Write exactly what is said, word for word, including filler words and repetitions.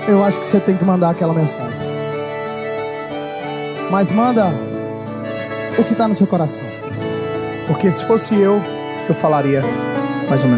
eu acho que você tem que mandar aquela mensagem. Mas manda o que está no seu coração. Porque se fosse eu, eu falaria mais ou menos